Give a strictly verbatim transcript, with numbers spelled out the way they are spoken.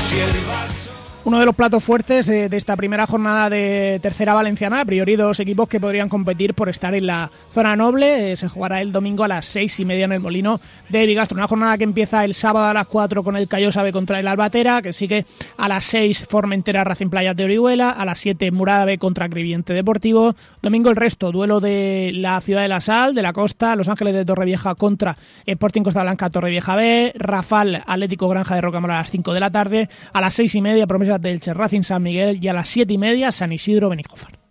Uno de los platos fuertes de, de esta primera jornada de tercera valenciana, a priori dos equipos que podrían competir por estar en la zona noble. Eh, se jugará el domingo a las seis y media en el Molino de Bigastro. Una jornada que empieza el sábado a las cuatro con el Callosa B contra el Albatera, que sigue a las seis Formentera Racing Playas de Orihuela, a las siete Murada B contra Crevillente Deportivo. Domingo el resto, duelo de la Ciudad de la Sal, de la Costa, Los Ángeles de Torrevieja contra Sporting Costa Blanca Torrevieja B, Rafal Atlético Granja de Rocamora a las cinco de la tarde, a las seis y media Promesas del Che Racing San Miguel y a las siete y media San Isidro Benijofar.